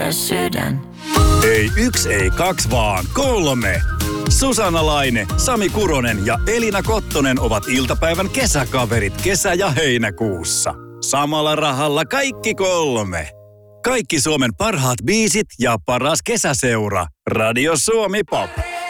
sydän. Ei yksi, ei kaksi, vaan 3. Susanna Laine, Sami Kuronen ja Elina Kottonen ovat iltapäivän kesäkaverit kesä- ja heinäkuussa. Samalla rahalla kaikki 3. Kaikki Suomen parhaat biisit ja paras kesäseura. Radio Suomi Pop.